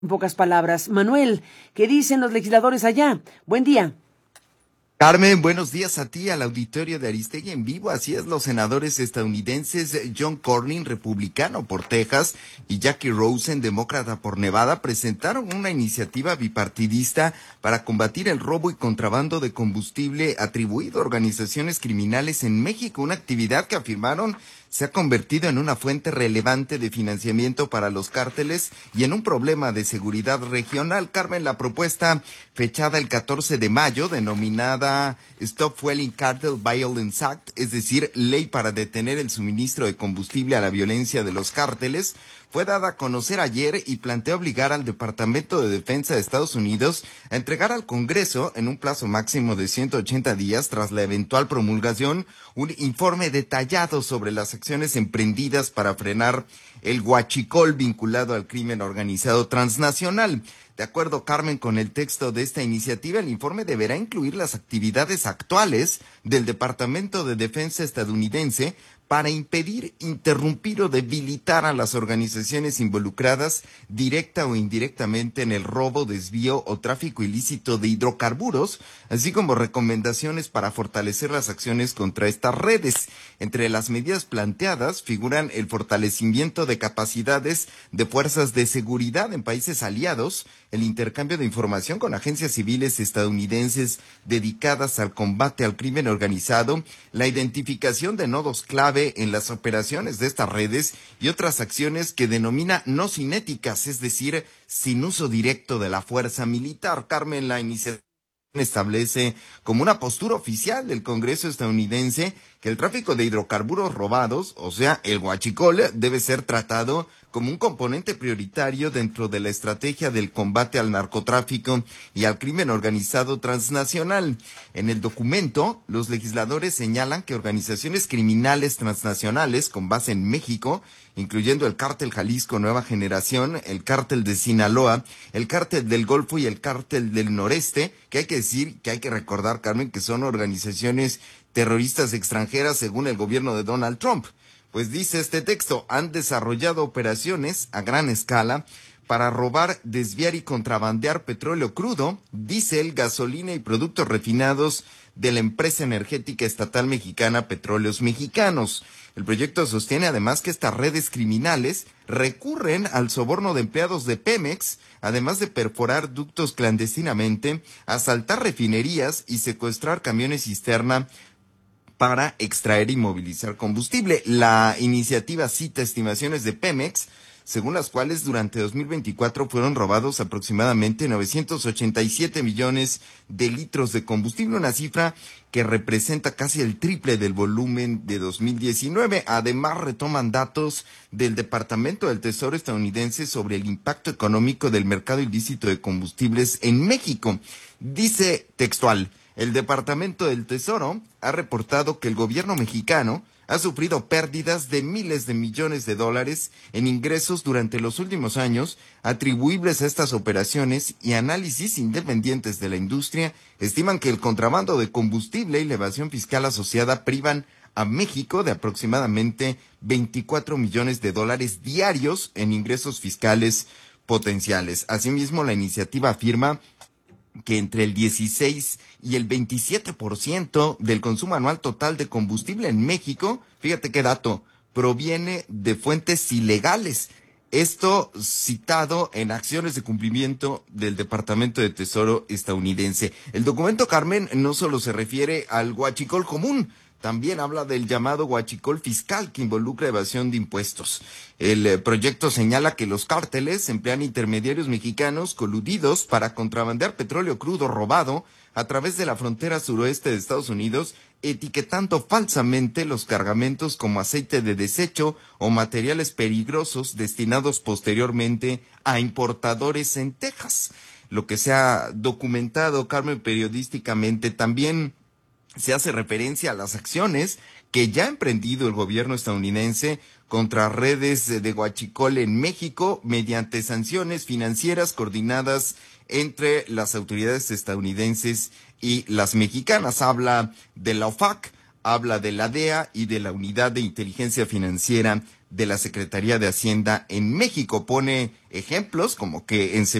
En pocas palabras, Manuel, ¿qué dicen los legisladores allá? Buen día. Carmen, buenos días a ti, al auditorio de Aristegui en vivo. Así es, los senadores estadounidenses John Cornyn, republicano por Texas, y Jackie Rosen, demócrata por Nevada, presentaron una iniciativa bipartidista para combatir el robo y contrabando de combustible atribuido a organizaciones criminales en México, una actividad que afirmaron se ha convertido en una fuente relevante de financiamiento para los cárteles y en un problema de seguridad regional. Carmen, la propuesta fechada el 14 de mayo, denominada Stop Fueling Cartel Violence Act, es decir, Ley para detener el suministro de combustible a la violencia de los cárteles, fue dada a conocer ayer y plantea obligar al Departamento de Defensa de Estados Unidos a entregar al Congreso, en un plazo máximo de 180 días tras la eventual promulgación, un informe detallado sobre las acciones emprendidas para frenar el huachicol vinculado al crimen organizado transnacional. De acuerdo, Carmen, con el texto de esta iniciativa, el informe deberá incluir las actividades actuales del Departamento de Defensa estadounidense para impedir, interrumpir o debilitar a las organizaciones involucradas directa o indirectamente en el robo, desvío o tráfico ilícito de hidrocarburos, así como recomendaciones para fortalecer las acciones contra estas redes. Entre las medidas planteadas figuran el fortalecimiento de capacidades de fuerzas de seguridad en países aliados, el intercambio de información con agencias civiles estadounidenses dedicadas al combate al crimen organizado, la identificación de nodos clave en las operaciones de estas redes y otras acciones que denomina no cinéticas, es decir, sin uso directo de la fuerza militar. Carmen, la iniciativa establece como una postura oficial del Congreso estadounidense que el tráfico de hidrocarburos robados, o sea, el huachicol, debe ser tratado como un componente prioritario dentro de la estrategia del combate al narcotráfico y al crimen organizado transnacional. En el documento, los legisladores señalan que organizaciones criminales transnacionales con base en México, incluyendo el Cártel Jalisco Nueva Generación, el Cártel de Sinaloa, el Cártel del Golfo y el Cártel del Noreste, que hay que recordar, Carmen, que son organizaciones terroristas extranjeras según el gobierno de Donald Trump. Pues dice este texto, han desarrollado operaciones a gran escala para robar, desviar y contrabandear petróleo crudo, diésel, gasolina y productos refinados de la empresa energética estatal mexicana Petróleos Mexicanos. El proyecto sostiene además que estas redes criminales recurren al soborno de empleados de Pemex, además de perforar ductos clandestinamente, asaltar refinerías y secuestrar camiones cisterna para extraer y movilizar combustible. La iniciativa cita estimaciones de Pemex, según las cuales durante 2024 fueron robados aproximadamente 987 millones de litros de combustible, una cifra que representa casi el triple del volumen de 2019. Además, retoman datos del Departamento del Tesoro estadounidense sobre el impacto económico del mercado ilícito de combustibles en México. Dice textual: el Departamento del Tesoro ha reportado que el gobierno mexicano ha sufrido pérdidas de miles de millones de dólares en ingresos durante los últimos años atribuibles a estas operaciones, y análisis independientes de la industria estiman que el contrabando de combustible y la evasión fiscal asociada privan a México de aproximadamente 24 millones de dólares diarios en ingresos fiscales potenciales. Asimismo, la iniciativa afirma que entre el 16 y el 27% del consumo anual total de combustible en México, fíjate qué dato, proviene de fuentes ilegales. Esto citado en acciones de cumplimiento del Departamento de Tesoro estadounidense. El documento, Carmen, no solo se refiere al huachicol común, también habla del llamado huachicol fiscal, que involucra evasión de impuestos. El proyecto señala que los cárteles emplean intermediarios mexicanos coludidos para contrabandear petróleo crudo robado a través de la frontera suroeste de Estados Unidos, etiquetando falsamente los cargamentos como aceite de desecho o materiales peligrosos destinados posteriormente a importadores en Texas. Lo que se ha documentado, Carmen, periodísticamente, también se hace referencia a las acciones que ya ha emprendido el gobierno estadounidense contra redes de huachicol en México mediante sanciones financieras coordinadas entre las autoridades estadounidenses y las mexicanas. Habla de la OFAC, habla de la DEA y de la Unidad de Inteligencia Financiera de la Secretaría de Hacienda en México. Pone ejemplos como que en